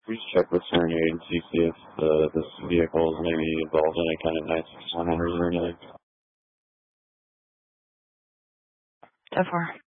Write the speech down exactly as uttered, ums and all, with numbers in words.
Please check with certain agencies, see if uh, this vehicle is maybe involved in any kind of nine six one or anything. ten four.